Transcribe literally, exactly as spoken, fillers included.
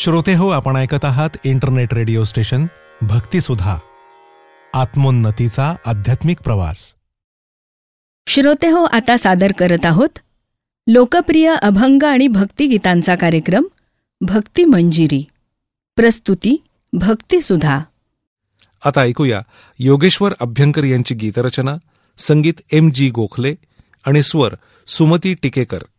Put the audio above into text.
श्रोते हो, आपण ऐकत आहात इंटरनेट रेडिओ स्टेशन भक्तिसुधा, आत्मोन्नतीचा आध्यात्मिक प्रवास. श्रोते हो, आता सादर करत आहोत लोकप्रिय अभंग आणि भक्तिगीतांचा कार्यक्रम भक्ती मंजिरी. प्रस्तुती भक्तिसुधा. आता ऐकूया योगेश्वर अभ्यंकर यांची गीतरचना, संगीत एम जी गोखले आणि स्वर सुमती टिकेकर.